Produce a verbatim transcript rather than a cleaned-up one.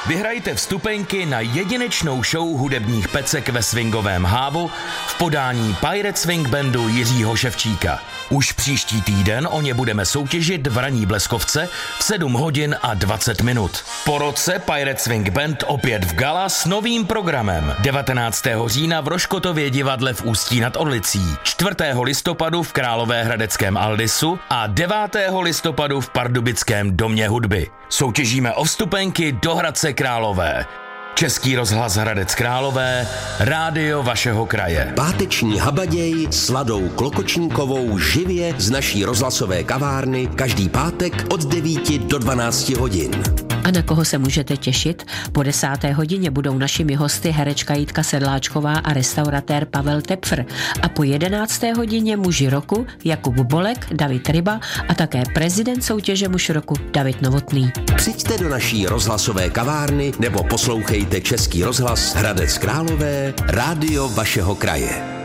Vyhrajte vstupenky na jedinečnou show hudebních pecek ve swingovém hávu v podání Pirate Swing Bandu Jiřího Ševčíka. Už příští týden o ně budeme soutěžit v ranní Bleskovce v sedm hodin a dvacet minut. Po roce Pirate Swing Band opět v gala s novým programem. devatenáctého října v Roškotově divadle v Ústí nad Orlicí, čtvrtého listopadu v Královéhradeckém Aldisu a devátého listopadu v Pardubickém domě hudby. Soutěžíme o vstupenky do Hradce Králové. Český rozhlas Hradec Králové, rádio vašeho kraje. Páteční habaděj s Ladou Klokočníkovou živě z naší rozhlasové kavárny každý pátek od devíti do dvanácti hodin. A na koho se můžete těšit? Po desáté hodině budou našimi hosty herečka Jitka Sedláčková a restauratér Pavel Tepfr. A po jedenácté hodině muži roku Jakub Bolek, David Ryba a také prezident soutěže muž roku David Novotný. Přijďte do naší rozhlasové kavárny nebo poslouchejte Český rozhlas Hradec Králové, rádio vašeho kraje.